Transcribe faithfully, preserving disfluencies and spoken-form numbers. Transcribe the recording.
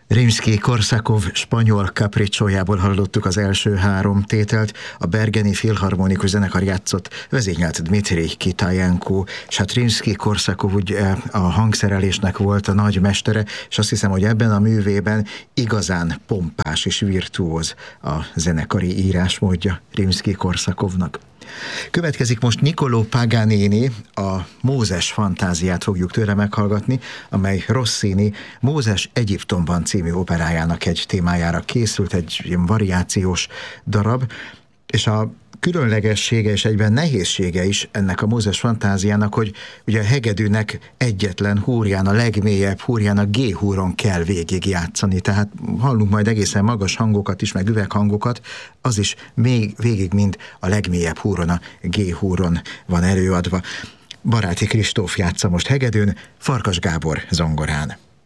Rimszkij-Korsakov spanyol capricciójából hallottuk az első három tételt, a Bergeni Filharmonikus Zenekar játszott, vezényelt Dmitrij Kitajenko, és hát Rimszkij-Korsakov ugye a hangszerelésnek volt a nagy mestere, és azt hiszem, hogy ebben a művében igazán pompás és virtuóz a zenekari írásmódja Rimszkij-Korsakovnak. Következik most Niccolò Paganini, a Mózes fantáziát fogjuk tőle meghallgatni, amely Rossini Mózes Egyiptomban című operájának egy témájára készült, egy ilyen variációs darab, és a különlegessége és egyben nehézsége is ennek a Mózes fantáziának, hogy ugye a hegedűnek egyetlen húrján, a legmélyebb húrján, a G-húron kell végig játszani, tehát hallunk majd egészen magas hangokat is, meg üveghangokat, az is még végig mind a legmélyebb húron, a G-húron van előadva. Baráti Kristóf játsza most hegedűn, Farkas Gábor zongorán.